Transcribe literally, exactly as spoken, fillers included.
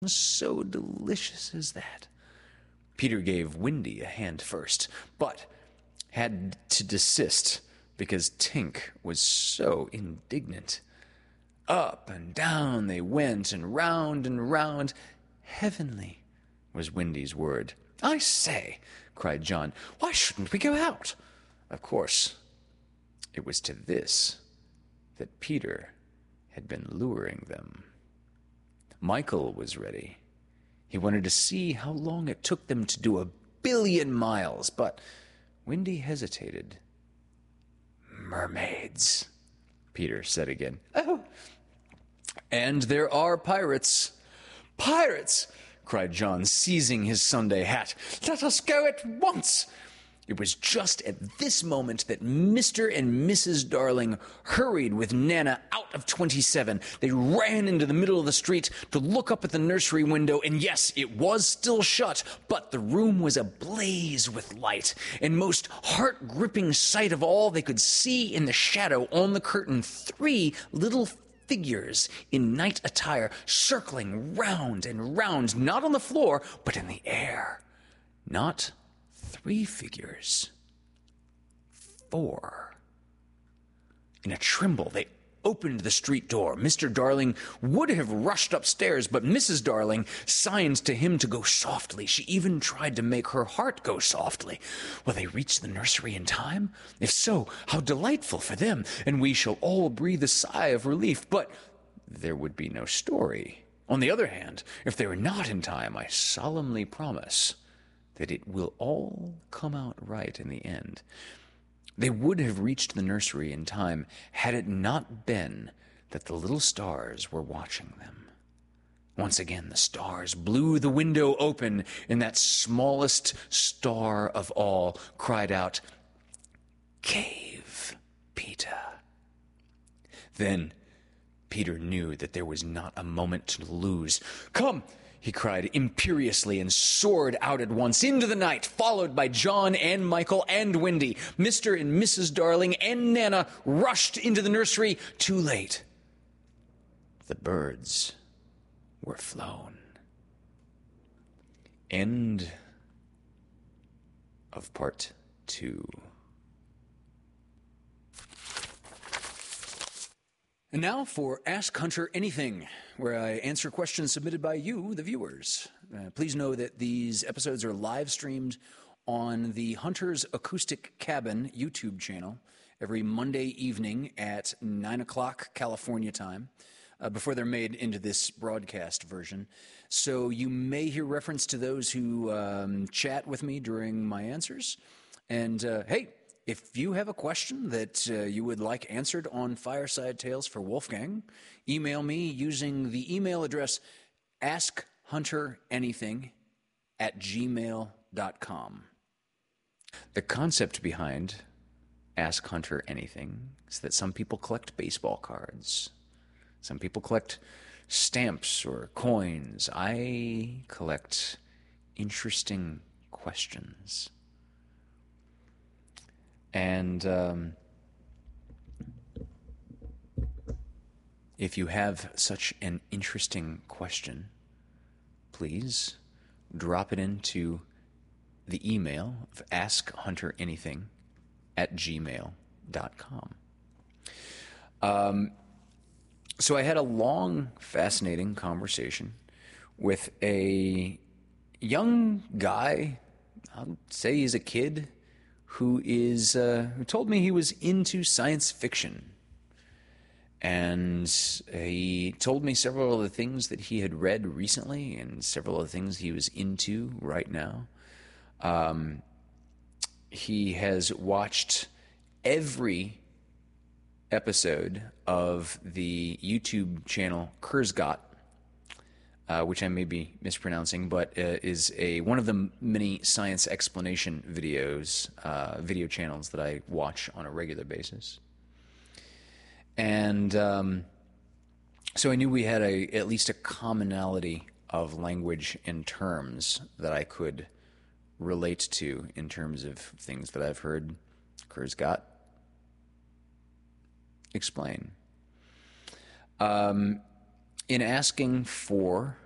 so delicious as that? Peter gave Wendy a hand first, but had to desist because Tink was so indignant. Up and down they went, and round and round. Heavenly, was Wendy's word. I say, cried John, why shouldn't we go out? Of course, it was to this that Peter had been luring them. Michael was ready. He wanted to see how long it took them to do a billion miles, but Wendy hesitated. Mermaids, Peter said again. Oh, and there are pirates. Pirates, cried John, seizing his Sunday hat. Let us go at once. It was just at this moment that Mister and Missus Darling hurried with Nana out of twenty-seven. They ran into the middle of the street to look up at the nursery window, and yes, it was still shut, but the room was ablaze with light. And most heart-gripping sight of all, they could see in the shadow on the curtain three little figures in night attire circling round and round, not on the floor, but in the air. Not three figures. Four. In a tremble, they opened the street door. Mister Darling would have rushed upstairs, but Missus Darling signed to him to go softly. She even tried to make her heart go softly. Will they reach the nursery in time? If so, how delightful for them, and we shall all breathe a sigh of relief. But there would be no story. On the other hand, if they were not in time, I solemnly promise that it will all come out right in the end. They would have reached the nursery in time had it not been that the little stars were watching them. Once again, the stars blew the window open, and that smallest star of all cried out, Cave, Peter. Then Peter knew that there was not a moment to lose. Come, he cried imperiously and soared out at once into the night, followed by John and Michael and Wendy. Mister and Missus Darling and Nana rushed into the nursery too late. The birds were flown. End of part two. And now for Ask Hunter Anything, where I answer questions submitted by you, the viewers. Uh, please know that these episodes are live streamed on the Hunter's Acoustic Cabin YouTube channel every Monday evening at nine o'clock California time, uh, before they're made into this broadcast version. So you may hear reference to those who um, chat with me during my answers. And uh, hey, if you have a question that uh, you would like answered on Fireside Tales for Wolfgang, email me using the email address askhunteranything at gmail dot com. The concept behind Ask Hunter Anything is that some people collect baseball cards. Some people collect stamps or coins. I collect interesting questions. And um, if you have such an interesting question, please drop it into the email of askhunteranything at gmail dot com. Um, so I had a long, fascinating conversation with a young guy, I'll say he's a kid, who is uh, who told me he was into science fiction. And he told me several of the things that he had read recently and several of the things he was into right now. Um, he has watched every episode of the YouTube channel Kurzgot, Uh, which I may be mispronouncing, but uh, is a one of the many science explanation videos, uh, video channels that I watch on a regular basis. And um, so I knew we had a at least a commonality of language and terms that I could relate to in terms of things that I've heard Kurzgot explain. Um, in asking for